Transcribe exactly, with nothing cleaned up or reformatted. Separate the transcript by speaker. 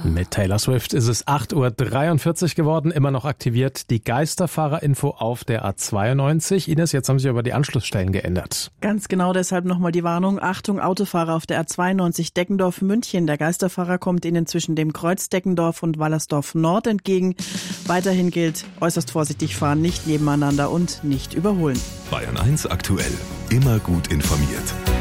Speaker 1: Mit Taylor Swift ist es acht Uhr dreiundvierzig geworden, immer noch aktiviert die Geisterfahrerinfo auf der A zweiundneunzig. Ines, jetzt haben sich aber die Anschlussstellen geändert.
Speaker 2: Ganz genau, deshalb nochmal die Warnung. Achtung, Autofahrer auf der A zweiundneunzig Deckendorf-München. Der Geisterfahrer kommt Ihnen zwischen dem Kreuz Deckendorf und Wallersdorf Nord entgegen. Weiterhin gilt, äußerst vorsichtig fahren, nicht nebeneinander und nicht überholen.
Speaker 3: Bayern eins aktuell. Immer gut informiert.